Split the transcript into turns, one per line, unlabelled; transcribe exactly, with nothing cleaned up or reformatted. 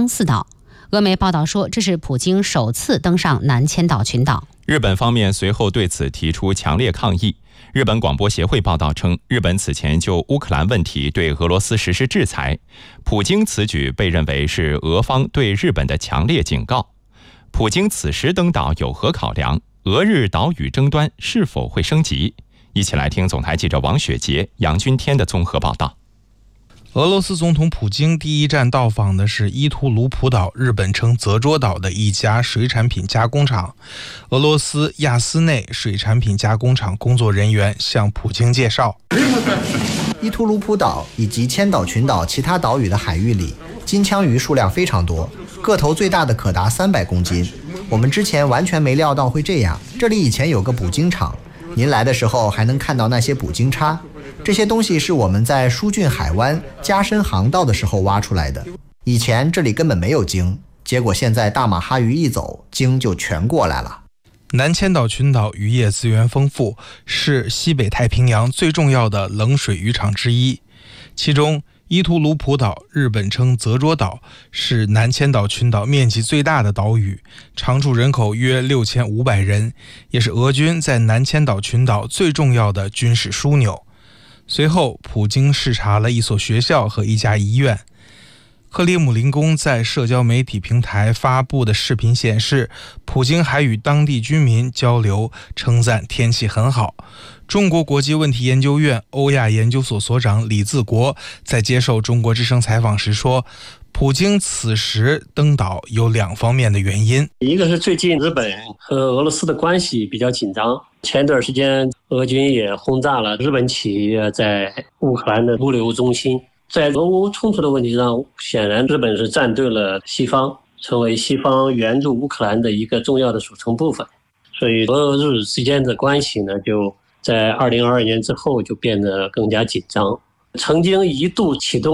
相似岛。俄媒报道说，这是普京首次登上南千岛群岛。
日本方面随后对此提出强烈抗议。日本广播协会报道称，日本此前就乌克兰问题对俄罗斯实施制裁，普京此举被认为是俄方对日本的强烈警告。普京此时登岛有何考量？俄日岛屿争端是否会升级？一起来听总台记者王雪杰、杨君天的综合报道。
俄罗斯总统普京第一站到访的是伊图卢普岛，日本称泽捉岛的一家水产品加工厂。俄罗斯亚斯内水产品加工厂工作人员向普京介绍，
伊图卢普岛以及千岛群岛其他岛屿的海域里，金枪鱼数量非常多，个头最大的可达三百公斤。我们之前完全没料到会这样。这里以前有个捕鲸场，您来的时候还能看到那些捕鲸叉。这些东西是我们在疏浚海湾加深航道的时候挖出来的。以前这里根本没有鲸，结果现在大马哈鱼一走，鲸就全过来了。
南千岛群岛渔业资源丰富，是西北太平洋最重要的冷水渔场之一。其中伊图卢普岛，日本称泽捉岛，是南千岛群岛面积最大的岛屿，常住人口约六千五百人，也是俄军在南千岛群岛最重要的军事枢纽。随后，普京视察了一所学校和一家医院。克里姆林宫在社交媒体平台发布的视频显示，普京还与当地居民交流，称赞天气很好。中国国际问题研究院欧亚研究所所长李自国在接受中国之声采访时说，普京此时登岛有两方面的原因。
一个是最近日本和俄罗斯的关系比较紧张，前段时间俄军也轰炸了日本企业在乌克兰的物流中心。在俄乌冲突的问题上，显然日本是站对了西方，成为西方援助乌克兰的一个重要的组成部分。所以俄日之间的关系呢，就在二零二二年之后就变得更加紧张。曾经一度启动